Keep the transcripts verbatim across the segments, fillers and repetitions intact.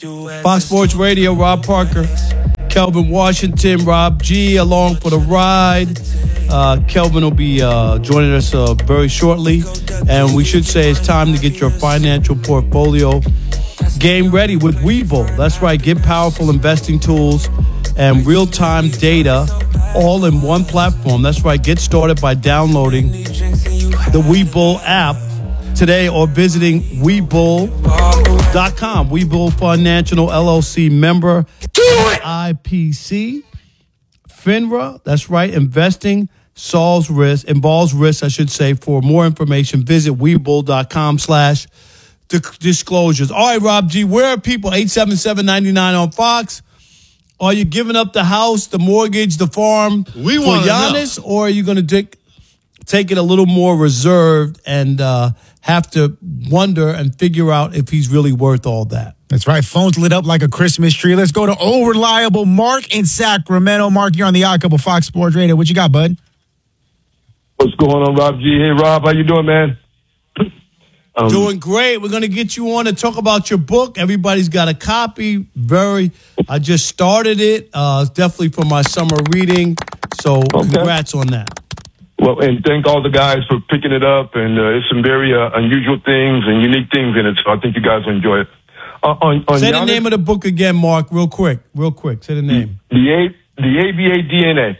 Fox Sports Radio, Rob Parker, Kelvin Washington, Rob G, along for the ride. Uh, Kelvin will be uh, joining us uh, very shortly. And we should say it's time to get your financial portfolio game ready with Webull. That's right, get powerful investing tools and real-time data all in one platform. That's right, get started by downloading the Webull app today or visiting Webull dot com. Webull Financial L L C member I P C. FINRA, that's right, investing solves risk, involves risk, I should say. For more information, visit Webull dot com slash disclosures. All right, Rob G, where are people? eight seven seven, nine nine on Fox. Are you giving up the house, the mortgage, the farm we for Giannis, know. Or are you going to take, take it a little more reserved and uh, have to wonder and figure out if he's really worth all that? That's right. Phones lit up like a Christmas tree. Let's go to old reliable Mark in Sacramento. Mark, you're on the Odd Couple Fox Sports Radio. What you got, bud? What's going on, Rob G? Hey, Rob, how you doing, man? Um, Doing great. We're going to get you on to talk about your book. Everybody's got a copy. Very. I just started it. Uh, it's definitely for my summer reading. So okay. Congrats on that. Well, and thank all the guys for picking it up. And uh, it's some very uh, unusual things and unique things in it. So I think you guys will enjoy it. Uh, on, on Say Giannis, the name of the book again, Mark, real quick. Real quick. Say the name. The, A, the A B A D N A.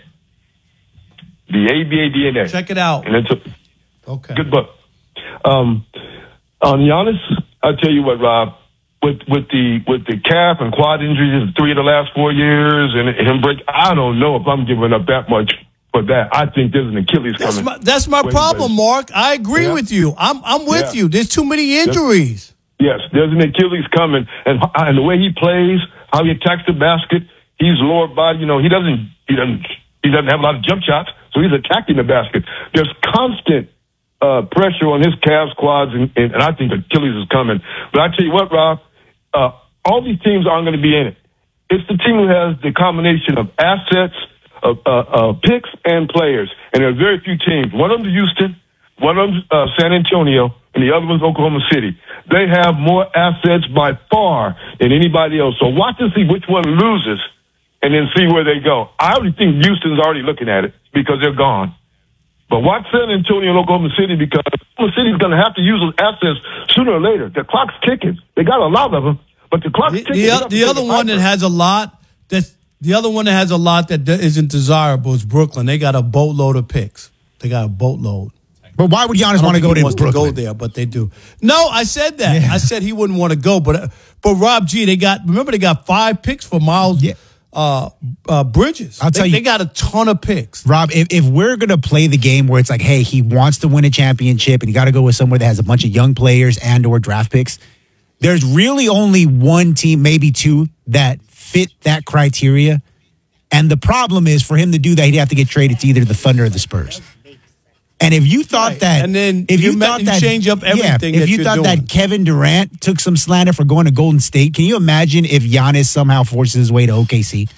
The A B A D N A. Check it out. And it's a okay. good book. Um, on Giannis, I'll tell you what, Rob, with with the with the calf and quad injuries, three of the last four years, and him break, I don't know if I'm giving up that much for that. I think there's an Achilles that's coming. My, that's my problem, Mark. I agree yeah. with you. I'm I'm with yeah. you. There's too many injuries. Yes, there's an Achilles coming, and and the way he plays, how he attacks the basket, he's lower body. You know, he doesn't he doesn't he doesn't have a lot of jump shots, so he's attacking the basket. There's constant uh, pressure on his calves, quads, and, and, and I think Achilles is coming. But I tell you what, Rob, uh, all these teams aren't going to be in it. It's the team who has the combination of assets, of uh, uh, picks, and players, and there are very few teams. One of them's Houston, one of them's uh, San Antonio, and the other one's Oklahoma City. They have more assets by far than anybody else. So watch and see which one loses and then see where they go. I already think Houston's already looking at it because they're gone. But watch San Antonio and Oklahoma City because Oklahoma City's going to have to use those assets sooner or later. The clock's ticking. They got a lot of them, but the clock's the, ticking. The, the other one that has a lot, that's, the other one that has a lot that isn't desirable is Brooklyn. They got a boatload of picks. They got a boatload. But why would Giannis want to go to Brooklyn? To go there, but they do. No, I said that. Yeah. I said he wouldn't want to go, but but Rob G, they got remember they got five picks for Miles yeah. uh, uh, Bridges. I'll they, tell you, they got a ton of picks. Rob, if, if we're gonna play the game where it's like, hey, he wants to win a championship and you got to go with somewhere that has a bunch of young players and or draft picks, there's really only one team, maybe two, that fit that criteria. And the problem is for him to do that, he'd have to get traded to either the Thunder or the Spurs. And if you thought right. that, and then if you, you thought you that, change up everything, yeah, if that you you're thought doing. that Kevin Durant took some slander for going to Golden State, can you imagine if Giannis somehow forces his way to O K C?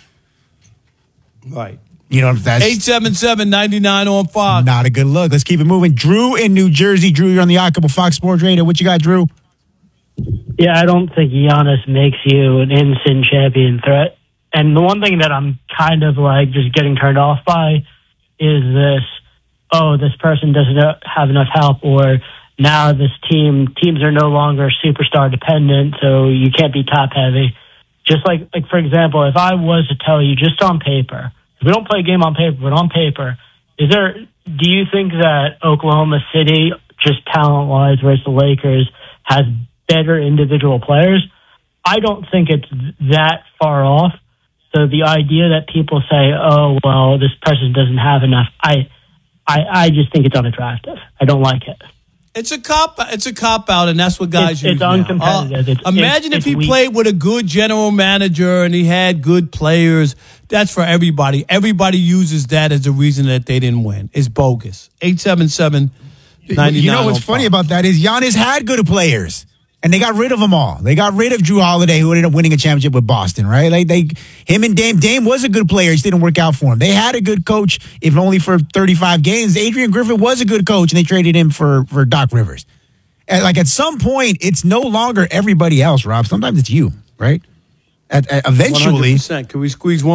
Right. You know, that's eight seven seven, nine nine on Fox. Not a good look. Let's keep it moving. Drew in New Jersey. Drew, you're on the Odd Couple Fox Sports Radio. What you got, Drew? Yeah, I don't think Giannis makes you an instant champion threat. And the one thing that I'm kind of like just getting turned off by is this, oh, this person doesn't have enough help, or now this team, teams are no longer superstar dependent, so you can't be top heavy. Just like, like for example, if I was to tell you just on paper, we don't play a game on paper, but on paper, is there, do you think that Oklahoma City, just talent-wise versus the Lakers, has better individual players? I don't think it's that far off. So the idea that people say, oh, well, this person doesn't have enough, I I, I just think it's unattractive. I don't like it. It's a cop. It's a cop out, and that's what guys it's, use. It's now. uncompetitive. Uh, it's, imagine it's, if he it's played with a good general manager and he had good players. That's for everybody. Everybody uses that as a reason that they didn't win. It's bogus. Eight seven seven ninety nine. You know what's funny about that is Giannis had good players. And they got rid of them all. They got rid of Drew Holiday, who ended up winning a championship with Boston, right? Like they, him and Dame. Dame was a good player. It just didn't work out for him. They had a good coach, if only for thirty-five games. Adrian Griffin was a good coach, and they traded him for, for Doc Rivers. And like at some point, it's no longer everybody else, Rob. Sometimes it's you, right? At, at, eventually. one hundred percent. Can we squeeze one